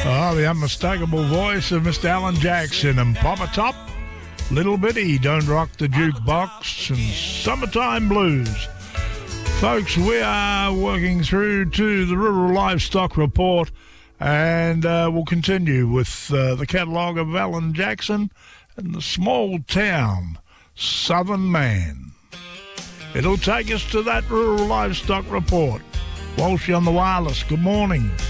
Oh, the unmistakable voice of Mr. Alan Jackson and Papa Top, Little Bitty, Don't Rock the Jukebox, and Summertime Blues. Folks, we are working through to the Rural Livestock Report, and we'll continue with the catalogue of Alan Jackson and the Small Town Southern Man. It'll take us to that Rural Livestock Report. Walshy on the wireless, good morning.